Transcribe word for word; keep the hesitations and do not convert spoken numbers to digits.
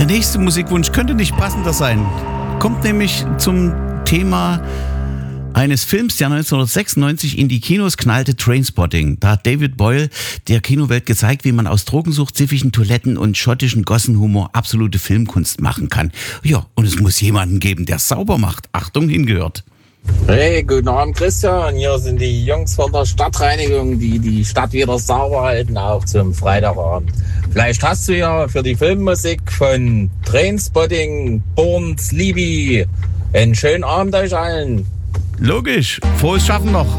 nächste Musikwunsch könnte nicht passender sein. Kommt nämlich zum Thema eines Films, der neunzehnhundertsechsundneunzig in die Kinos knallte, Trainspotting. Da hat David Boyle der Kinowelt gezeigt, wie man aus Drogensucht, ziffigen Toiletten und schottischen Gossenhumor absolute Filmkunst machen kann. Ja, und es muss jemanden geben, der sauber macht. Achtung, hingehört. Hey, guten Abend Christian, hier sind die Jungs von der Stadtreinigung, die die Stadt wieder sauber halten, auch zum Freitagabend. Vielleicht hast du ja für die Filmmusik von Trainspotting, Born Sleepy einen schönen Abend euch allen. Logisch, frohes Schaffen noch.